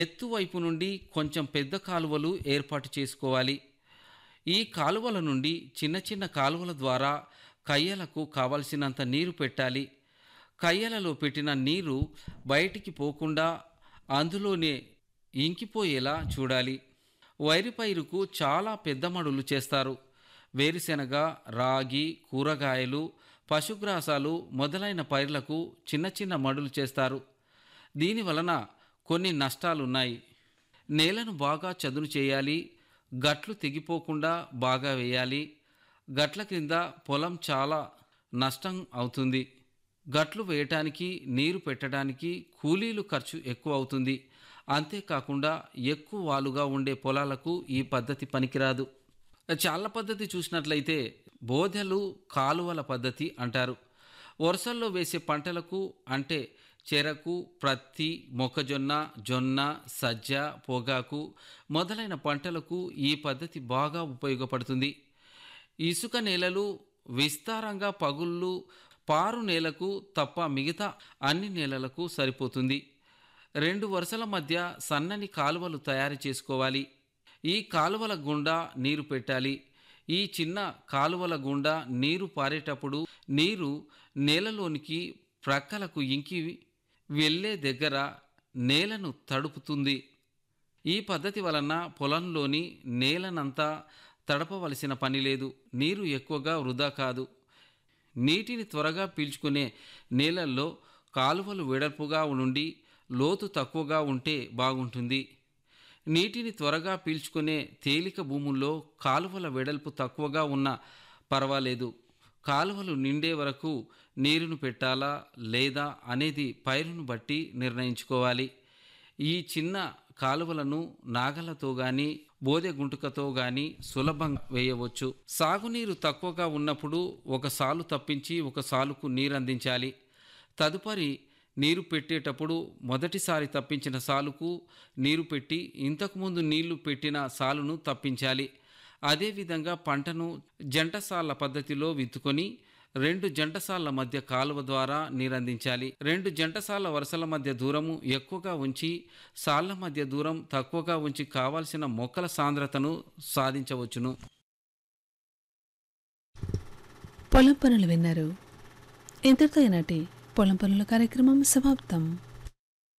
ఎత్తువైపు నుండి కొంచెం పెద్ద కాలువలు ఏర్పాటు చేసుకోవాలి. ఈ కాలువల నుండి చిన్న చిన్న కాలువల ద్వారా కయ్యలకు కావలసినంత నీరు పెట్టాలి. కయ్యలలో పెట్టిన నీరు బయటికి పోకుండా అందులోనే ఇంకిపోయేలా చూడాలి. వరి పైరుకు చాలా పెద్ద మడులు చేస్తారు. వేరుశెనగ, రాగి, కూరగాయలు, పశుగ్రాసాలు మొదలైన పైర్లకు చిన్న చిన్న మడులు చేస్తారు. దీనివలన కొన్ని నష్టాలున్నాయి. నేలను బాగా చదును చేయాలి. గట్లు తెగిపోకుండా బాగా వేయాలి. గట్ల క్రింద పొలం చాలా నష్టం అవుతుంది. గట్లు వేయటానికి, నీరు పెట్టడానికి కూలీలు ఖర్చు ఎక్కువ అవుతుంది. అంతేకాకుండా ఎక్కువ వాలుగా ఉండే పొలాలకు ఈ పద్ధతి పనికిరాదు. చాళ్ళ పద్ధతి చూసినట్లయితే బోదెలు, కాలువల పద్ధతి అంటారు. వరుసల్లో వేసే పంటలకు అంటే చెరకు, ప్రత్తి, మొక్కజొన్న, జొన్న, సజ్జ, పొగాకు మొదలైన పంటలకు ఈ పద్ధతి బాగా ఉపయోగపడుతుంది. ఇసుక నేలలు, విస్తారంగా పగుళ్ళు, పారు నేలకు తప్ప మిగతా అన్ని నేలలకు సరిపోతుంది. 2 వరుసల మధ్య సన్నని కాలువలు తయారు చేసుకోవాలి. ఈ కాలువల గుండా నీరు పెట్టాలి. ఈ చిన్న కాలువల గుండా నీరు పారేటప్పుడు నీరు నేలలోనికి ప్రక్కలకు ఇంకి వెళ్ళే దగ్గర నేలను తడుపుతుంది. ఈ పద్ధతి వలన పొలంలోని నేలనంతా తడపవలసిన పని లేదు. నీరు ఎక్కువగా వృధా కాదు. నీటిని త్వరగా పీల్చుకునే నేలల్లో కాలువలు వెడల్పుగా నుండి లోతు తక్కువగా ఉంటే బాగుంటుంది. నీటిని త్వరగా పీల్చుకునే తేలిక భూముల్లో కాలువల వెడల్పు తక్కువగా ఉన్నా పర్వాలేదు. కాలువలు నిండే వరకు నీరును పెట్టాలా లేదా అనేది పైరును బట్టి నిర్ణయించుకోవాలి. ఈ చిన్న కాలువలను నాగలతో గాని, బోదె గుంటుకతో గాని సులభంగా వేయవచ్చు. సాగునీరు తక్కువగా ఉన్నప్పుడు ఒక సాలు తప్పించి ఒక సాలుకు నీరందించాలి. తదుపరి నీరు పెట్టేటప్పుడు మొదటిసారి తప్పించిన సాలుకు నీరు పెట్టి ఇంతకుముందు నీళ్లు పెట్టిన సాలును తప్పించాలి. అదేవిధంగా పంటను జంటసాళ్ల పద్ధతిలో విత్తుకొని 2 జంటసాళ్ల మధ్య కాలువ ద్వారా నీరందించాలి. 2 జంటసాళ్ల వరుసల మధ్య దూరము ఎక్కువగా ఉంచి సాళ్ల మధ్య దూరం తక్కువగా ఉంచి కావాల్సిన మొక్కల సాంద్రతను సాధించవచ్చును. పొలం పనులు విన్నారు. ఇంతటితో ఈనాటి పొలం పనుల కార్యక్రమం సమాప్తం.